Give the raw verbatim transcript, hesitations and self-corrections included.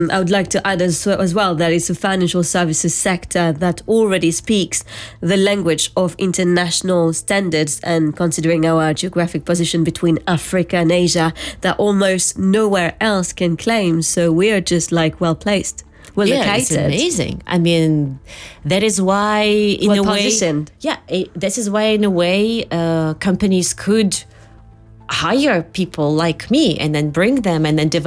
I would like to add as, as well that it's a financial services sector that already speaks the language of international standards, and considering our geographic position between Africa and Asia, that almost nowhere else can claim. So we are just like well placed. Well yeah, located. It's amazing. I mean, that is why in well a way, positioned. yeah, it, this is why in a way uh, companies could hire people like me and then bring them and then develop